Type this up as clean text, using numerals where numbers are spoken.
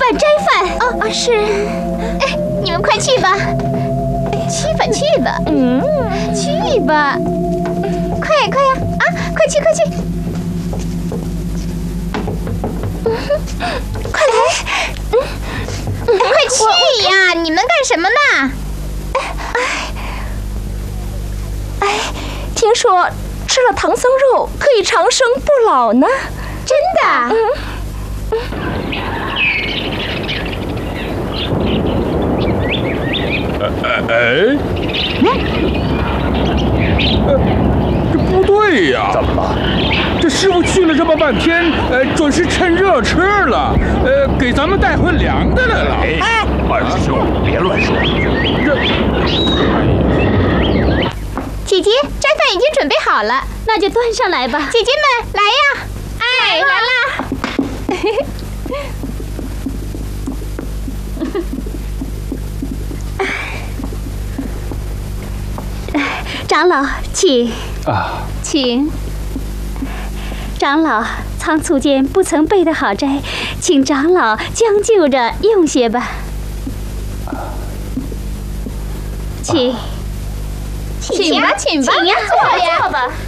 饭斋饭。 哦，是。哎，你们快去吧，去吧去吧，去吧，快呀快呀啊，快去快去，快来，快去呀！你们干什么呢？ 听说吃了唐僧肉可以长生不老呢。 真的？ 这不对呀！ 怎么了？ 这师傅去了这么半天，准是趁热吃了，给咱们带回凉的来了。 哎，二师兄，别乱说。 姐姐，斋饭已经准备好了， 那就端上来吧。 姐姐们，来呀！哎，来啦！ 长老，请。 请。 长老仓促间不曾备得好斋，请长老将就着用些吧。请。 请吧，请吧， 请呀， 坐呀。